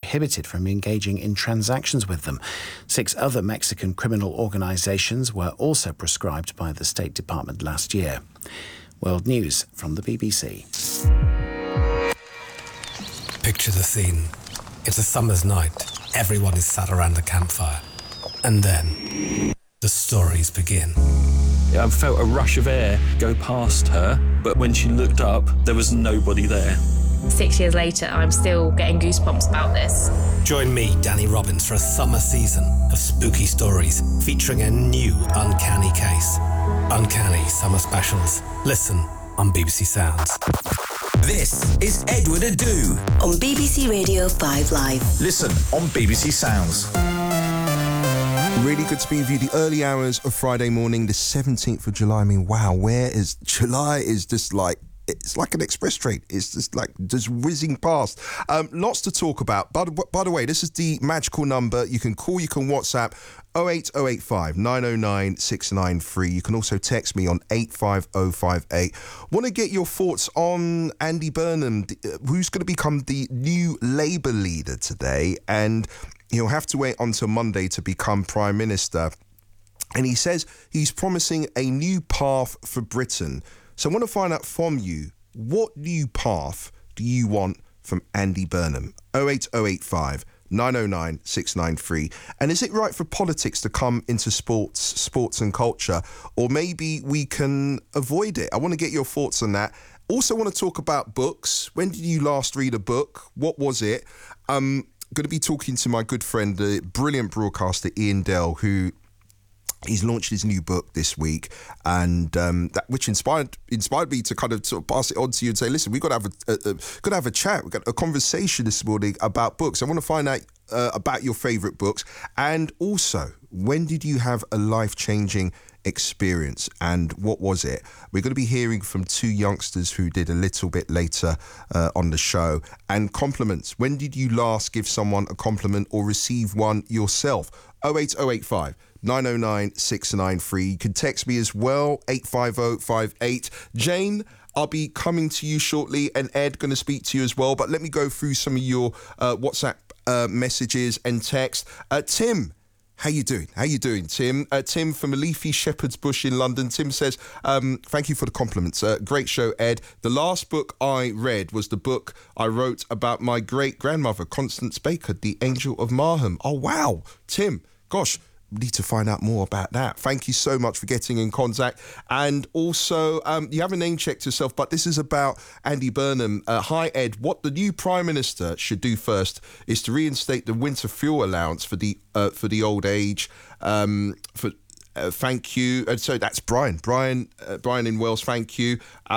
prohibited from engaging in transactions with them. 6 other Mexican criminal organisations were also proscribed by the State Department last year. World News from the BBC. Picture the scene. It's a summer's night. Everyone is sat around the campfire. And then the stories begin. I felt a rush of air go past her, but when she looked up, there was nobody there. 6 years later, I'm still getting goosebumps about this. Join me, Danny Robbins, for a summer season of spooky stories featuring a new uncanny case. Uncanny Summer Specials. Listen on BBC Sounds. This is Edward Adu on BBC Radio 5 Live. Listen on BBC Sounds. Really good to be with you. The early hours of Friday morning, the 17th of July. I mean, wow, July is just like, it's like an express train. It's just whizzing past. Lots to talk about. By the way, this is the magical number. You can call, you can WhatsApp 08085 909 693. You can also text me on 85058. Want to get your thoughts on Andy Burnham, who's going to become the new Labour leader today, and he'll have to wait until Monday to become Prime Minister. And he says he's promising a new path for Britain. So I want to find out from you, what new path do you want from Andy Burnham? 08085 909 693. And is it right for politics to come into sports and culture? Or maybe we can avoid it? I want to get your thoughts on that. Also want to talk about books. When did you last read a book? What was it? I'm going to be talking to my good friend, the brilliant broadcaster Ian Dell, who he's launched his new book this week, and which inspired me to kind of sort of pass it on to you and say, listen, we've got to have a chat. We've got a conversation this morning about books. I want to find out about your favourite books, and also, when did you have a life-changing experience, and what was it? We're going to be hearing from 2 youngsters who did a little bit later on the show. And compliments. When did you last give someone a compliment or receive one yourself? 08085 909 693. You can text me as well, 85058. Jane, I'll be coming to you shortly, and Ed going to speak to you as well. But let me go through some of your WhatsApp messages and text. Tim, how you doing, Tim? Tim from a leafy shepherd's bush in London. Tim says, thank you for the compliments. Great show, Ed. The last book I read was the book I wrote about my great-grandmother, Constance Baker, The Angel of Marham. Oh, wow. Tim, gosh, need to find out more about that. Thank you so much for getting in contact. And also, you haven't name-checked yourself, but this is about Andy Burnham. Hi, Ed. What the new Prime Minister should do first is to reinstate the winter fuel allowance for the old age. Thank you. And so that's Brian. Brian in Wales, thank you.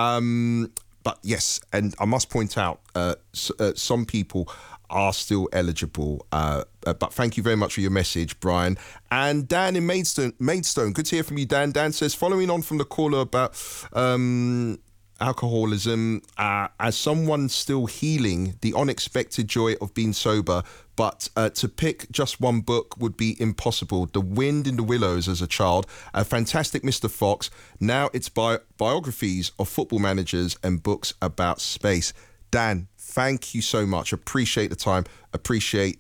But yes, and I must point out, some people are still eligible. But thank you very much for your message, Brian. And Dan in Maidstone, good to hear from you, Dan. Dan says, following on from the caller about alcoholism, as someone still healing the unexpected joy of being sober, but to pick just one book would be impossible. The Wind in the Willows as a child, a fantastic Mr. Fox. Now it's biographies of football managers and books about space. Dan, thank you so much. Appreciate the time. Appreciate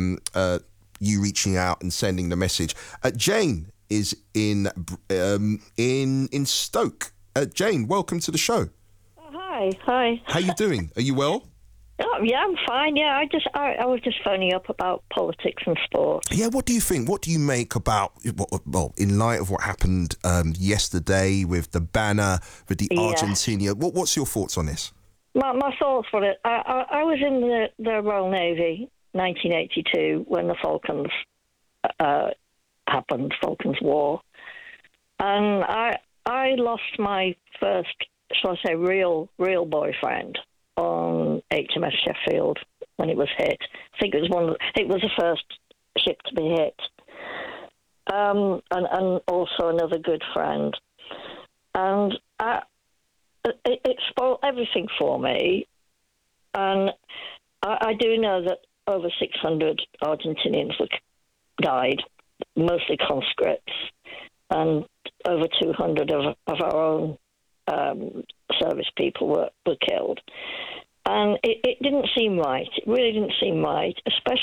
you reaching out and sending the message. Jane is in Stoke. Jane, welcome to the show. Hi. How you doing? Are you well? Oh, yeah, I'm fine. Yeah, I was just phoning up about politics and sport. Yeah, what do you think? What do you make about, well, in light of what happened yesterday with the banner, with the Argentina? What's your thoughts on this? My thoughts were that I was in the Royal Navy 1982 when the Falklands happened, Falklands War. And I lost my first, shall I say, real boyfriend on HMS Sheffield when it was hit. I think it was the first ship to be hit. And also another good friend. And it spoiled everything for me. And I do know that over 600 Argentinians died, mostly conscripts, and over 200 of our own service people were killed. And it didn't seem right. It really didn't seem right, especially